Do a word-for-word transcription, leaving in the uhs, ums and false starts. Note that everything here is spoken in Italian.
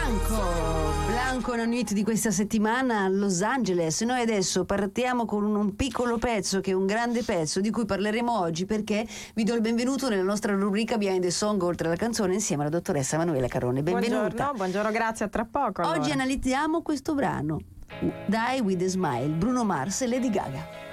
Blanco, Blanco, una nuit di questa settimana a Los Angeles. Noi adesso partiamo con un piccolo pezzo che è un grande pezzo di cui parleremo oggi, perché vi do il benvenuto nella nostra rubrica Behind the Song, oltre alla canzone, insieme alla dottoressa Emanuela Carrone. Benvenuta. Buongiorno, buongiorno, grazie, a tra poco. Oggi allora. analizziamo questo brano, Die with a Smile, Bruno Mars e Lady Gaga.